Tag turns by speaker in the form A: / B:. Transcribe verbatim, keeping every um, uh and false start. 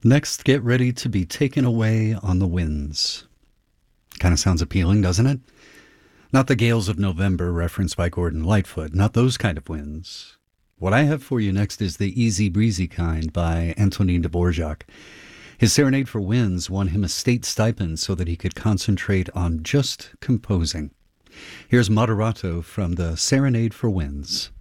A: Next, get ready to be taken away on the winds. Kind of sounds appealing, doesn't it? Not the gales of November referenced by Gordon Lightfoot, not those kind of winds. What I have for you next is the easy breezy kind by Antonin Dvorak. His Serenade for Winds won him a state stipend so that he could concentrate on just composing. Here's Moderato from the Serenade for Winds.